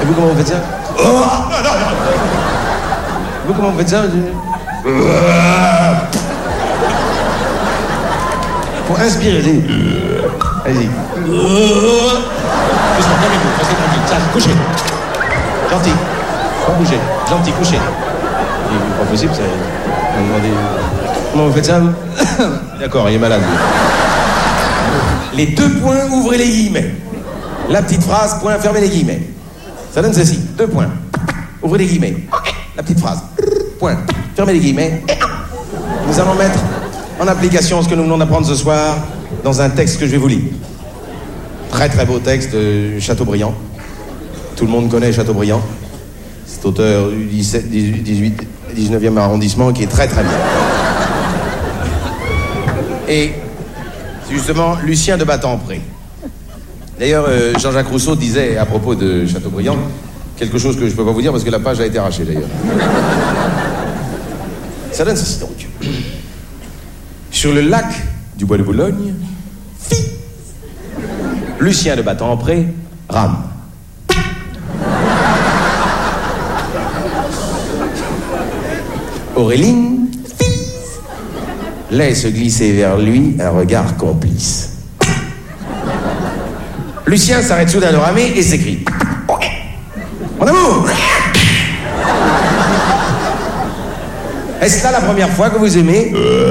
Et vous, comment vous faites ça? Vous, comment vous faites ça? Faut inspirer, allez-y. Doucement, calmez-vous, restez tranquille. Ça, couchez. Gentil. Pas bouger. Gentil, couchez. C'est pas possible, ça. On va demander... Comment vous faites ça? D'accord, il est malade. Les 2 points, ouvrez les guillemets. La petite phrase, point, fermez les guillemets. Ça donne ceci. 2 points. Ouvrez les guillemets. La petite phrase. Point. Fermez les guillemets. Nous allons mettre en application ce que nous venons d'apprendre ce soir dans un texte que je vais vous lire. Très très beau texte de Chateaubriand. Tout le monde connaît Chateaubriand. Cet auteur du 19e arrondissement qui est très très bien. Et c'est justement Lucien de Battempré. D'ailleurs, Jean-Jacques Rousseau disait à propos de Chateaubriand quelque chose que je ne peux pas vous dire parce que la page a été arrachée d'ailleurs. Ça donne ceci donc. Sur le lac du Bois de Boulogne, Lucien de Battempré rame. Auréline laisse glisser vers lui un regard complice. Lucien s'arrête soudain de ramer et s'écrie: Mon amour! Est-ce là la première fois que vous aimez?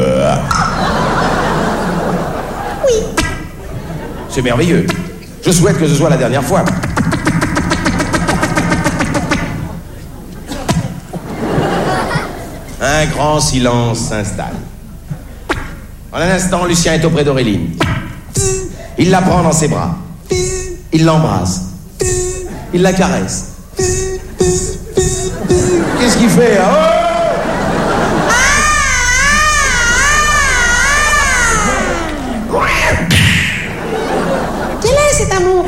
Oui. C'est merveilleux. Je souhaite que ce soit la dernière fois. Un grand silence s'installe. En un instant, Lucien est auprès d'Auréline. Il la prend dans ses bras. Il l'embrasse. Il la caresse. Qu'est-ce qu'il fait? Oh! Quel est cet amour?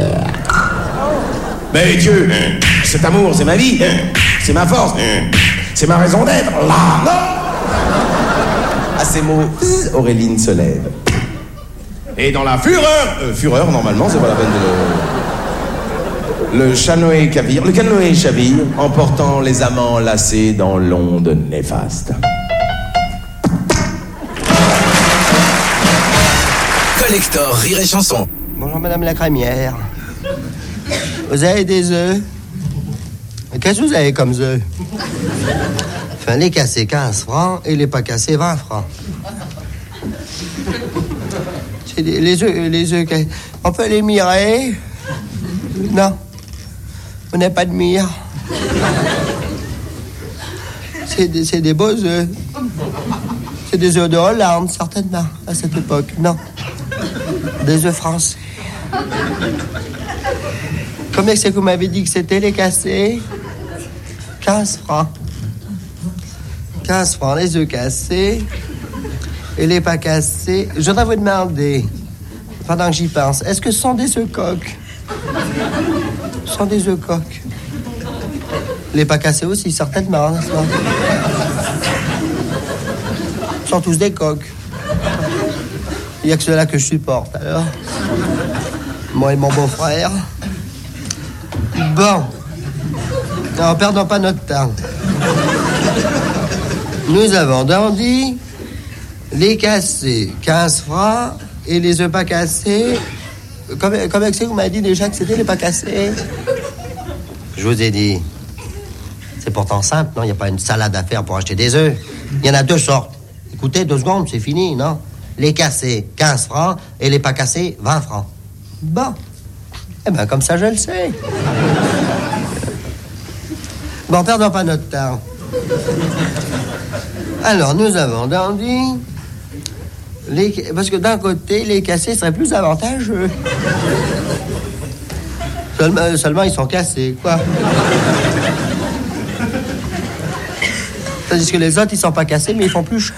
Mais Dieu, cet amour, c'est ma vie, c'est ma force, c'est ma raison d'être. Là, non! À ces mots, Auréline se lève. Et dans la fureur, normalement, c'est pas la peine de le canoë chavire, emportant les amants lassés dans l'onde néfaste. Collector Rire et Chanson. Bonjour madame la crémière. Vous avez des œufs? Qu'est-ce que vous avez comme œufs? Enfin, les cassés 15 francs et les pas cassés 20 francs. C'est les œufs, on peut les mirer? Non. On n'a pas de mire. C'est des beaux œufs. C'est des œufs de Hollande, certainement, à cette époque. Non. Des œufs français. Combien c'est que vous m'avez dit que c'était les cassés? 15 francs. 15 francs, les œufs cassés. Et les pas cassés. Je voudrais vous demander, pendant que j'y pense, est-ce que ce sont des œufs coques? Ce sont des œufs coques. Les pas cassés aussi, certainement, n'est-ce pas? Ce sont tous des coques. Il n'y a que ceux-là que je supporte, alors. Moi et mon beau-frère. Bon. Alors, perdons pas notre temps. Nous avons dandy, les cassés, 15 francs, et les œufs pas cassés. Comment c'est que vous m'avez dit déjà que c'était les pas cassés? Je vous ai dit. C'est pourtant simple, non? Il n'y a pas une salade à faire pour acheter des œufs. Il y en a 2 sortes. Écoutez, 2 secondes, c'est fini, non? Les cassés, 15 francs, et les pas cassés, 20 francs. Bon. Eh bien, comme ça, je le sais. Bon, perdons pas notre temps. Alors, nous avons dandy... Parce que d'un côté, les cassés seraient plus avantageux. Seulement, ils sont cassés, quoi. Tandis que les autres, ils sont pas cassés, mais ils font plus cher.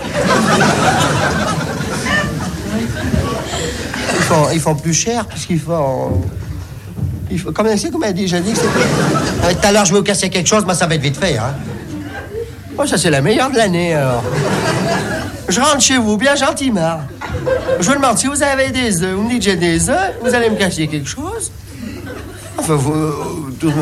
Ils font plus cher, puisqu'ils font... Comment c'est qu'on m'a dit? J'ai dit que c'était... Tout à l'heure, je vais vous casser quelque chose, mais ça va être vite fait, hein. Oh, ça, c'est la meilleure de l'année, alors. Je rentre chez vous, bien gentiment. Je vous demande si vous avez des œufs. Vous me dites j'ai des œufs, vous allez me cacher quelque chose. Enfin,